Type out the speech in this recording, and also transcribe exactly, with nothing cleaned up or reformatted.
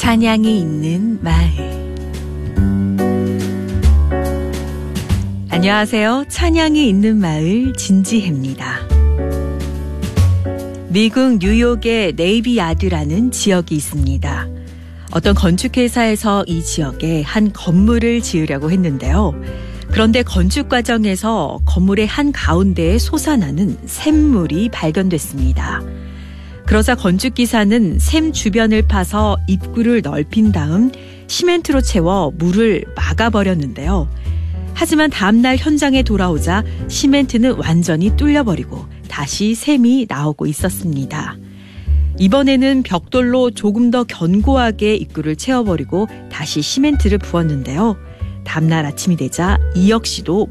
찬양이 있는 마을. 안녕하세요. 찬양이 있는 마을 진지혜입니다. 미국 뉴욕의 네이비 야드라는 지역이 있습니다. 어떤 건축회사에서 이 지역에 한 건물을 지으려고 했는데요. 그런데 건축 과정에서 건물의 한 가운데에 솟아나는 샘물이 발견됐습니다. 그러자 건축기사는 샘 주변을 파서 입구를 넓힌 다음 시멘트로 채워 물을 막아버렸는데요. 하지만 다음날 현장에 돌아오자 시멘트는 완전히 뚫려버리고 다시 샘이 나오고 있었습니다. 이번에는 벽돌로 조금 더 견고하게 입구를 채워버리고 다시 시멘트를 부었는데요. 다음날 아침이 되자 이 역시도